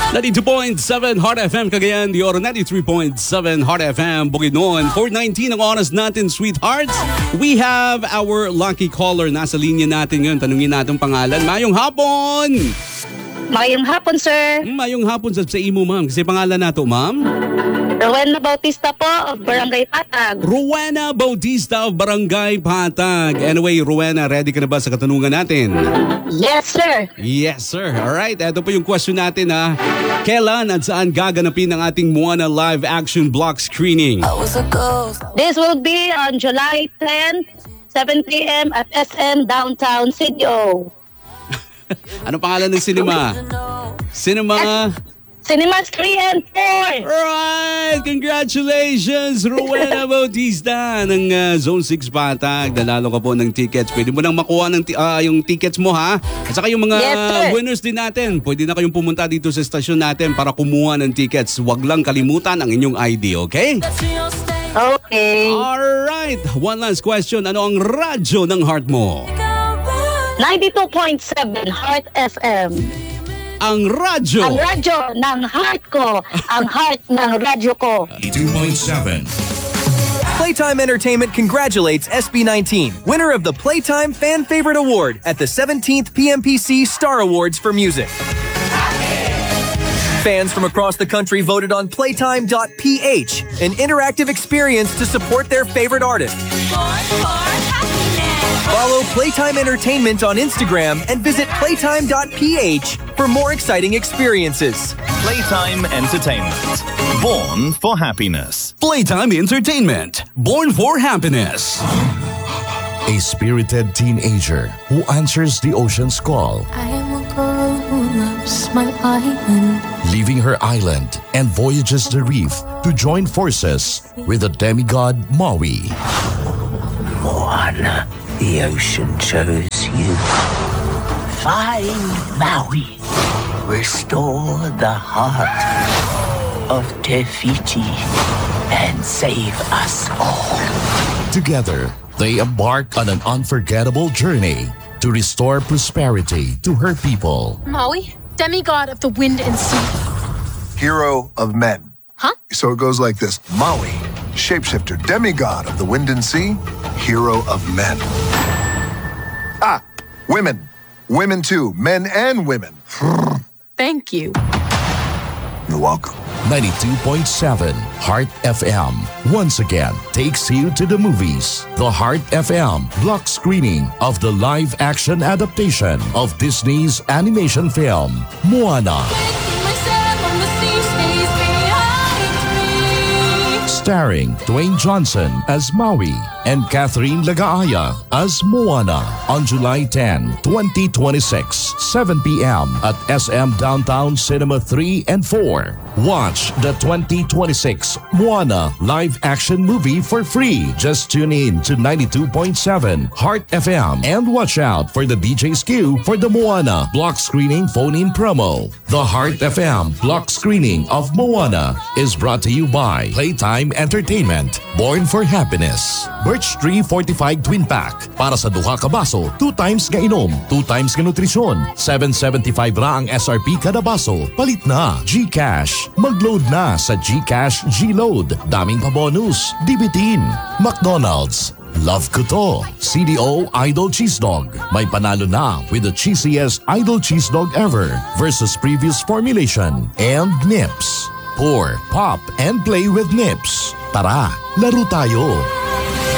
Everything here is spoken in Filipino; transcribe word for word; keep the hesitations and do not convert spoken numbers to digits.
ninety-two point seven Heart F M Cagayan de Oro, ninety-three point seven Heart F M Bukidnon. four nineteen ang oras natin, sweethearts. We have our lucky caller. Nasa linya natin yun. Tanungin natin pangalan. Mayong hapon! Mayong hapon, sir. Mayong hapon sa, sa imo, ma'am. Kasi pangalan nato, ma'am? Rowena Bautista po of Barangay Patag. Rowena Bautista of Barangay Patag. Anyway, Rowena, ready ka na ba sa katanungan natin? Yes, sir. Yes, sir. Alright, ito po yung question natin ha. Kailan at saan gaganapin ang ating Moana live action block screening? This will be on July tenth, seven p.m. at S M Downtown C D O. Ano pangalan ng cinema? Cinema... Cinemas three and four. Right! Congratulations, Rowena Bautista ng uh, Zone six Patag. Dalalo ka po ng tickets. Pwede mo nang makuha ng uh, yung tickets mo, ha? At saka yung mga yes, winners din natin. Pwede na kayong pumunta dito sa estasyon natin para kumuha ng tickets. Huwag lang kalimutan ang inyong I D, okay? Okay. Alright. One last question. Ano ang radyo ng heart mo? ninety-two point seven Heart F M. Ang radyo. Ang radyo ng heart ko. Ang heart ng radyo ko. ninety-two point seven. Playtime Entertainment congratulates S B nineteen, winner of the Playtime Fan Favorite Award at the seventeenth P M P C Star Awards for Music. Fans from across the country voted on playtime dot p h, an interactive experience to support their favorite artist. Follow Playtime Entertainment on Instagram and visit playtime dot p h for more exciting experiences. Playtime Entertainment. Born for happiness. Playtime Entertainment. Born for happiness. A spirited teenager who answers the ocean's call. I am a girl who loves my island. Leaving her island and voyages the reef to join forces with the demigod Maui. Moana, the ocean chose you. Find Maui. Restore the heart of Te Fiti and save us all. Together, they embark on an unforgettable journey to restore prosperity to her people. Maui, demigod of the wind and sea. Hero of men. Huh? So it goes like this. Maui, shapeshifter, demigod of the wind and sea, hero of men. Ah, women. Women too. Men and women. Thank you. You're welcome. ninety-two point seven Heart F M once again takes you to the movies. The Heart F M block screening of the live action adaptation of Disney's animation film, Moana. Starring Dwayne Johnson as Maui and Catherine Lagaaya as Moana on July tenth, twenty twenty-six, seven p.m. at S M Downtown Cinema three and four. Watch the twenty twenty-six Moana live action movie for free. Just tune in to ninety-two point seven Heart F M and watch out for the D J's queue for the Moana block screening phone-in promo. The Heart F M block screening of Moana is brought to you by Playtime Entertainment, Born for Happiness. Birch Tree Fortified Twin Pack. Para sa duha ka baso, two times nga inom, two times nga nutrisyon. seven seventy-five ra ang S R P kada baso. Palit na. GCash. Mag-load na sa GCash G-Load. Daming pa bonus. Dibitin. McDonald's. Love ko to. C D O Idol Cheese Dog. May panalo na with the cheesiest Idol Cheese Dog ever versus previous formulation. And Nips. Pour, pop, and play with Nips. Tara, laro tayo.